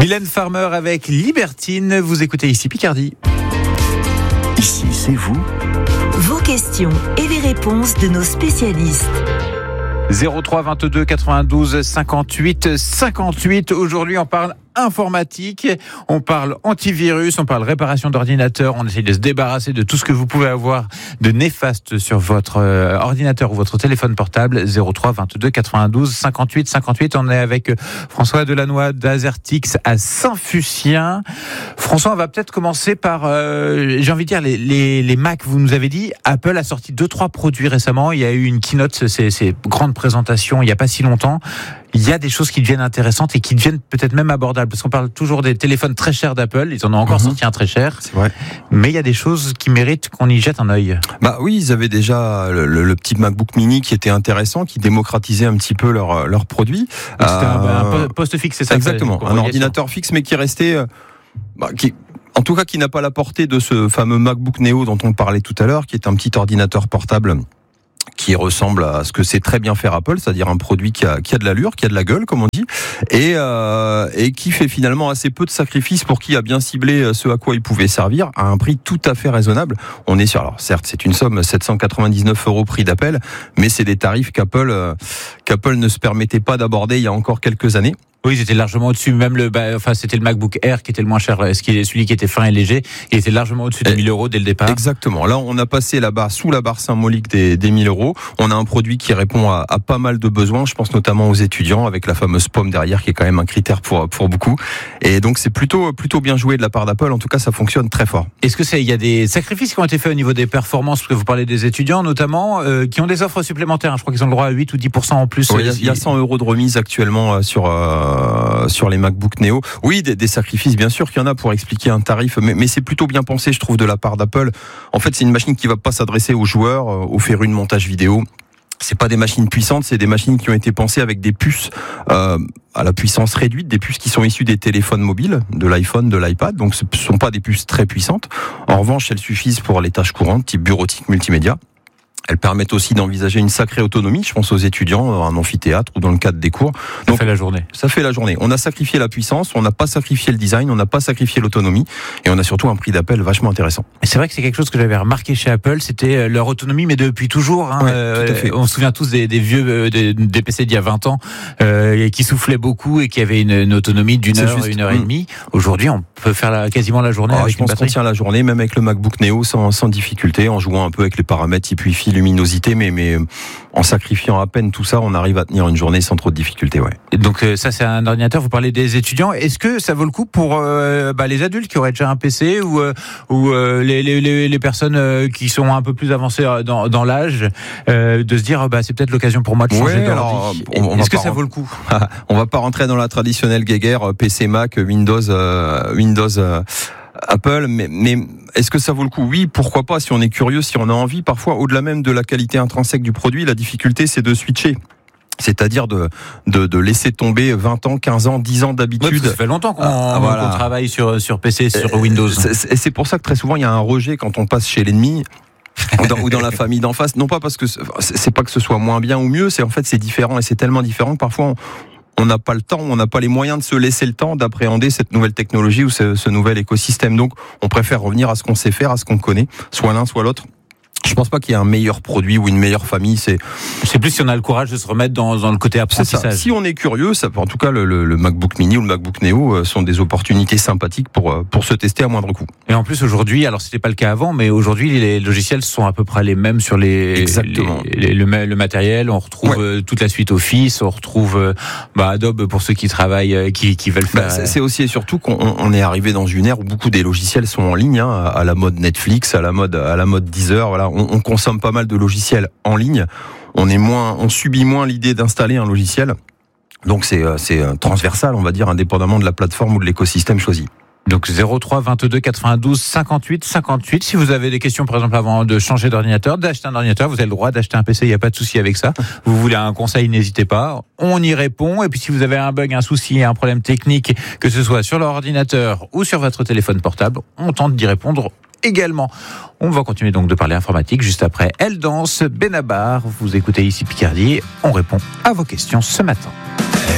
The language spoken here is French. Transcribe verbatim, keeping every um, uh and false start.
Mylène Farmer avec Libertine. Vous écoutez ici Picardie. Ici, c'est vous. Vos questions et les réponses de nos spécialistes. zéro trois vingt-deux quatre-vingt-douze cinquante-huit cinquante-huit. Aujourd'hui, on parle informatique, on parle antivirus, on parle réparation d'ordinateur, on essaie de se débarrasser de tout ce que vous pouvez avoir de néfaste sur votre euh, ordinateur ou votre téléphone portable. Zéro trois vingt-deux quatre-vingt-douze cinquante-huit cinquante-huit. On est avec François Delannoy d'Azertix à Saint-Fucien. François, on va peut-être commencer par, euh, j'ai envie de dire, les, les, les Mac. Vous nous avez dit, Apple a sorti deux trois produits récemment. Il y a eu une keynote, ces, ces grandes présentations, il n'y a pas si longtemps. Il y a des choses qui deviennent intéressantes et qui deviennent peut-être même abordables. Parce qu'on parle toujours des téléphones très chers d'Apple. Ils en ont encore mmh. sorti un très cher. C'est vrai. Mais il y a des choses qui méritent qu'on y jette un œil. Bah oui, ils avaient déjà le, le, le petit MacBook Mini qui était intéressant, qui démocratisait un petit peu leurs leur produits. C'était euh, un, un poste fixe, c'est ça? Exactement. Un ordinateur sur. fixe, mais qui restait, euh, bah, qui, en tout cas, qui n'a pas la portée de ce fameux MacBook Neo dont on parlait tout à l'heure, qui est un petit ordinateur portable qui ressemble à ce que c'est très bien faire Apple, c'est-à-dire un produit qui a, qui a de l'allure, qui a de la gueule, comme on dit, et, euh, et qui fait finalement assez peu de sacrifices pour qui a bien ciblé ce à quoi il pouvait servir, à un prix tout à fait raisonnable. On est sur, alors certes, c'est une somme, sept cent quatre-vingt-dix-neuf euros prix d'appel, mais c'est des tarifs qu'Apple, euh, qu'Apple ne se permettait pas d'aborder il y a encore quelques années. Oui, ils étaient largement au-dessus. Même le, bah, enfin, c'était le MacBook Air qui était le moins cher. Celui qui était fin et léger, il était largement au-dessus des mille euros dès le départ. Exactement. Là, on a passé la barre, sous la barre symbolique des, des mille euros. On a un produit qui répond à, à pas mal de besoins. Je pense notamment aux étudiants, avec la fameuse pomme derrière, qui est quand même un critère pour, pour beaucoup. Et donc, c'est plutôt, plutôt bien joué de la part d'Apple. En tout cas, ça fonctionne très fort. Est-ce que c'est, il y a des sacrifices qui ont été faits au niveau des performances? Parce que vous parlez des étudiants, notamment, euh, qui ont des offres supplémentaires. Je crois qu'ils ont le droit à huit ou dix pour cent en plus. Oui, il y, y a cent euros de remise actuellement sur, euh, sur les MacBook Neo. Oui, des, des sacrifices, bien sûr qu'il y en a pour expliquer un tarif, mais, mais c'est plutôt bien pensé, je trouve, de la part d'Apple. En fait, c'est une machine qui va pas s'adresser aux joueurs, euh, aux férus de montage vidéo. C'est pas des machines puissantes, c'est des machines qui ont été pensées avec des puces euh, à la puissance réduite, des puces qui sont issues des téléphones mobiles, de l'iPhone, de l'iPad. Donc, ce sont pas des puces très puissantes. En revanche, elles suffisent pour les tâches courantes, type bureautique, multimédia. Elles permettent aussi d'envisager une sacrée autonomie, je pense aux étudiants, dans un amphithéâtre ou dans le cadre des cours. Donc, ça fait la journée. Ça fait la journée. On a sacrifié la puissance, on n'a pas sacrifié le design, on n'a pas sacrifié l'autonomie, et on a surtout un prix d'appel vachement intéressant. C'est vrai que c'est quelque chose que j'avais remarqué chez Apple, c'était leur autonomie, mais depuis toujours. Hein, ouais, euh, tout à fait. On se souvient tous des, des vieux euh, des, des P C d'il y a vingt ans, euh, qui soufflaient beaucoup et qui avaient une, une autonomie d'une c'est heure, juste, une heure mmh. et demie. Aujourd'hui, on peut faire la, quasiment la journée oh, avec je une pense batterie. qu'on tient la journée, même avec le MacBook Neo, sans, sans difficulté, en jouant un peu avec les paramètres type Wi-Fi, luminosité, mais, mais en sacrifiant à peine tout ça, on arrive à tenir une journée sans trop de difficultés. Ouais. Et donc euh, ça, c'est un ordinateur. Vous parlez des étudiants. Est-ce que ça vaut le coup pour euh, bah, les adultes qui auraient déjà un P C ou euh, ou euh, les, les les personnes euh, qui sont un peu plus avancées dans, dans l'âge, euh, de se dire bah c'est peut-être l'occasion pour moi de changer ouais, d'ordi. alors, on, on Est-ce que ça rent... vaut le coup? On va pas rentrer dans la traditionnelle guéguerre P C, Mac, Windows, euh, Windows. Euh, Apple, mais, mais est-ce que ça vaut le coup? Oui, pourquoi pas, si on est curieux, si on a envie. Parfois, au-delà même de la qualité intrinsèque du produit, la difficulté, c'est de switcher. C'est-à-dire de, de, de laisser tomber vingt ans, quinze ans, dix ans d'habitude. Ouais, ça fait longtemps qu'on, ah, voilà. qu'on travaille sur, sur P C, sur Windows. Et c'est pour ça que très souvent, il y a un rejet quand on passe chez l'ennemi. ou, dans, ou dans la famille d'en face. Non pas parce que c'est pas que ce soit moins bien ou mieux, c'est en fait c'est différent et c'est tellement différent que parfois on, on n'a pas le temps, on n'a pas les moyens de se laisser le temps d'appréhender cette nouvelle technologie ou ce, ce nouvel écosystème. Donc, on préfère revenir à ce qu'on sait faire, à ce qu'on connaît, soit l'un, soit l'autre. Je pense pas qu'il y ait un meilleur produit ou une meilleure famille. C'est, c'est plus si on a le courage de se remettre dans, dans le côté apprentissage. C'est ça. Si on est curieux, ça, en tout cas, le, le, le MacBook Mini ou le MacBook Neo sont des opportunités sympathiques pour pour se tester à moindre coût. Et en plus aujourd'hui, alors c'était pas le cas avant, mais aujourd'hui les logiciels sont à peu près les mêmes sur les. Exactement. Les, les, le, le matériel. On retrouve ouais. toute la suite Office, on retrouve bah, Adobe pour ceux qui travaillent, qui qui veulent faire. Bah, c'est aussi et surtout qu'on on est arrivé dans une ère où beaucoup des logiciels sont en ligne, hein, à la mode Netflix, à la mode à la mode Deezer. Voilà, on, on consomme pas mal de logiciels en ligne. On est moins, on subit moins l'idée d'installer un logiciel. Donc c'est c'est transversal, on va dire, indépendamment de la plateforme ou de l'écosystème choisi. Donc zéro trois vingt-deux quatre-vingt-douze cinquante-huit cinquante-huit. Si vous avez des questions, par exemple, avant de changer d'ordinateur, d'acheter un ordinateur, vous avez le droit d'acheter un P C, il n'y a pas de souci avec ça. Vous voulez un conseil, n'hésitez pas. On y répond. Et puis si vous avez un bug, un souci, un problème technique, que ce soit sur l'ordinateur ou sur votre téléphone portable, on tente d'y répondre également. On va continuer donc de parler informatique juste après Elle danse, Benabar. Vous écoutez ici Picardie. On répond à vos questions ce matin.